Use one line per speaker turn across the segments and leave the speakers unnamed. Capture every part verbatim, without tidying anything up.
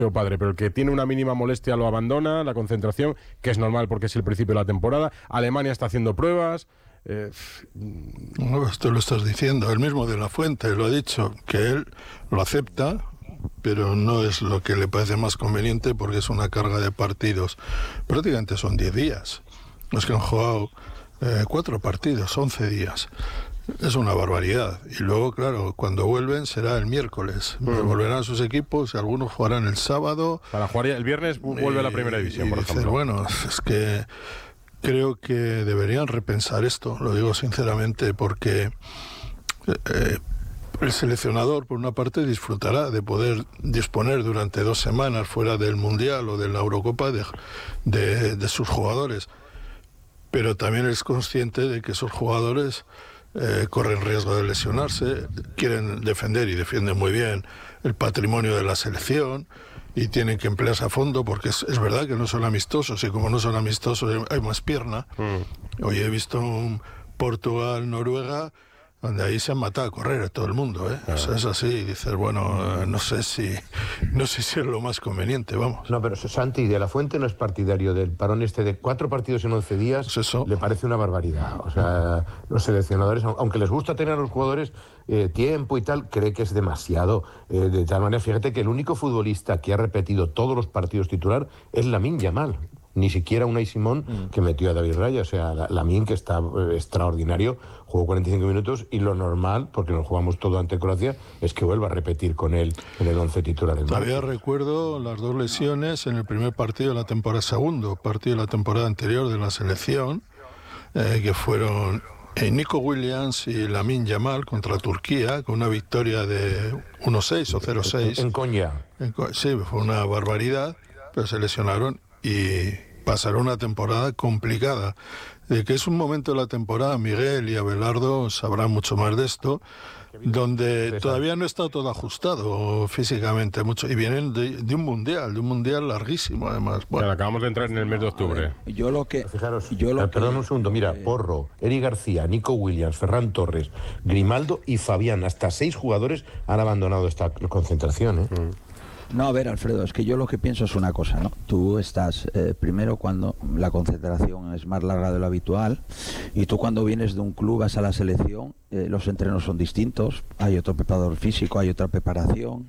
padre, pero el que tiene una mínima molestia lo abandona, la concentración, que es normal porque es el principio de la temporada. Alemania está haciendo pruebas. Eh,
no, esto lo estás diciendo, el mismo de la Fuente lo ha dicho, que él lo acepta, pero no es lo que le parece más conveniente porque es una carga de partidos. Prácticamente son diez días. Los que han jugado eh, cuatro partidos, once días. Es una barbaridad. Y luego, claro, cuando vuelven será el miércoles. Mm. Volverán a sus equipos y algunos jugarán el sábado.
Para jugar el viernes vuelve a la primera división,
y,
por
y
ejemplo.
Dices, bueno, es que creo que deberían repensar esto, lo digo sinceramente, porque eh, el seleccionador, por una parte, disfrutará de poder disponer durante dos semanas fuera del Mundial o de la Eurocopa de, de, de sus jugadores. Pero también es consciente de que esos jugadores eh, corren riesgo de lesionarse, quieren defender y defienden muy bien el patrimonio de la selección y tienen que emplearse a fondo porque es, es verdad que no son amistosos y como no son amistosos hay más pierna. Mm. Hoy he visto un Portugal-Noruega donde ahí se han matado a correr a todo el mundo, ¿eh? Ah. O sea, es así, y dices, bueno, no sé si no sé si es lo más conveniente, vamos.
No, pero Santi de la Fuente no es partidario del parón este de cuatro partidos en once días, pues eso le parece una barbaridad. O sea, los seleccionadores, aunque les gusta tener a los jugadores eh, tiempo y tal, cree que es demasiado. Eh, de tal manera, fíjate que el único futbolista que ha repetido todos los partidos titular es Lamine Yamal. Ni siquiera Unai Simón, mm. que metió a David Raya. O sea, Lamine, que está eh, extraordinario, jugó cuarenta y cinco minutos y lo normal, porque nos jugamos todo ante Croacia, es que vuelva a repetir con él en el once titular.
Todavía recuerdo las dos lesiones en el primer partido de la temporada, segundo partido de la temporada anterior de la selección, eh, que fueron eh, Nico Williams y Lamine Yamal contra Turquía, con una victoria de uno seis o cero seis.
En Konya.
En, sí, fue una barbaridad, pero se lesionaron y pasaron una temporada complicada. De que es un momento de la temporada, Miguel y Abelardo sabrán mucho más de esto, donde todavía no está todo ajustado físicamente mucho, y vienen de, de un mundial, de un mundial larguísimo además.
Bueno, claro, acabamos de entrar en el mes de octubre.
Ver, yo lo que...
Fijaros,
yo lo
perdón
que,
un segundo, mira, eh... Porro, Eric García, Nico Williams, Ferran Torres, Grimaldo y Fabián, hasta seis jugadores han abandonado esta concentración, ¿eh? Mm.
No, a ver, Alfredo, es que yo lo que pienso es una cosa, ¿no? Tú estás, eh, primero, cuando la concentración es más larga de lo habitual, y tú cuando vienes de un club, vas a la selección, eh, los entrenos son distintos, hay otro preparador físico, hay otra preparación,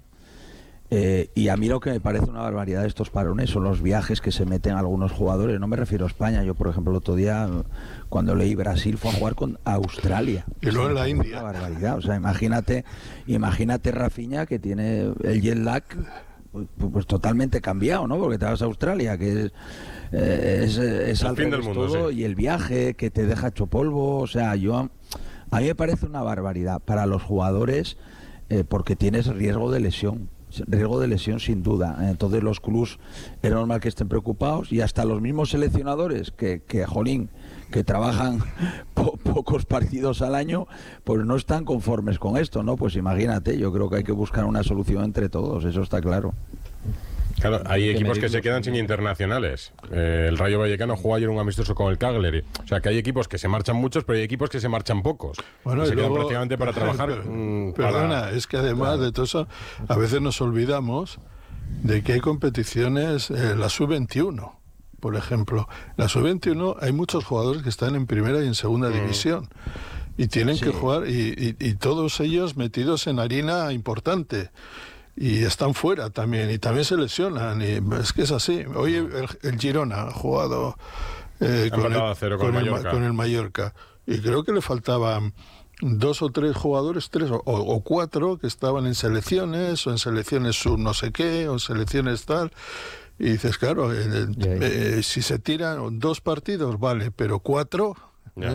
eh, y a mí lo que me parece una barbaridad de estos parones son los viajes que se meten algunos jugadores. No me refiero a España, yo, por ejemplo, el otro día, cuando leí Brasil, fue a jugar con Australia.
Y luego en la India.
Una barbaridad, o sea, imagínate, imagínate Rafinha, que tiene el jet lag... Pues, pues totalmente cambiado, ¿no? Porque te vas a Australia, que es, eh, es, es
el fin del mundo,
todo,
sí.
Y el viaje que te deja hecho polvo, o sea, yo a mí me parece una barbaridad para los jugadores, eh, porque tienes riesgo de lesión, riesgo de lesión sin duda. Entonces los clubs es normal que estén preocupados, y hasta los mismos seleccionadores que, que jolín, que trabajan po pocos partidos al año, pues no están conformes con esto, ¿no? Pues imagínate, yo creo que hay que buscar una solución entre todos, eso está claro.
Claro, hay equipos que se quedan sin internacionales. Eh, el Rayo Vallecano jugó ayer un amistoso con el Cagliari. O sea, que hay equipos que se marchan muchos, pero hay equipos que se marchan pocos.
Bueno,
se
y
quedan
luego,
prácticamente para trabajar.
Pero,
mmm,
perdona,
para...
es que además claro. de todo eso, a veces nos olvidamos de que hay competiciones, eh, la sub veintiuno, por ejemplo. La sub veintiuno hay muchos jugadores que están en primera y en segunda mm. división. Y tienen sí. que jugar, y, y, y todos ellos metidos en harina importante. Y están fuera también, y también se lesionan, y es que es así. Hoy el, el Girona ha jugado eh, con, el,
cero
con,
con,
el,
el
con el Mallorca, y creo que le faltaban dos o tres jugadores, tres o, o cuatro, que estaban en selecciones, o en selecciones sub no sé qué, o en selecciones tal, y dices, claro, eh, eh, si se tiran dos partidos, vale, pero cuatro...
Yeah.
¿eh?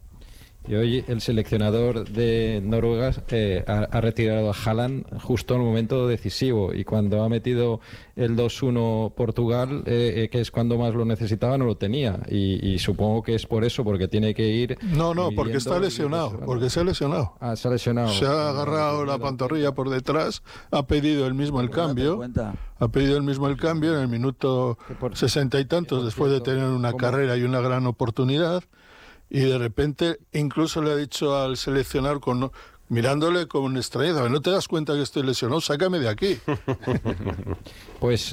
Y hoy el seleccionador de Noruega eh, ha, ha retirado a Haaland justo en el momento decisivo, y cuando ha metido el dos uno Portugal, eh, eh, que es cuando más lo necesitaba, no lo tenía, y, y supongo que es por eso, porque tiene que ir...
No, no, porque está lesionado, porque se ha lesionado.
Ah, se ha lesionado.
Se ha agarrado la pantorrilla por detrás, ha pedido el mismo el cambio, ha pedido el mismo el cambio en el minuto sesenta y tantos, después de tener una carrera y una gran oportunidad. Y de repente incluso le ha dicho al seleccionador con, mirándole con extrañeza. ¿No te das cuenta que estoy lesionado? Sácame de aquí.
Pues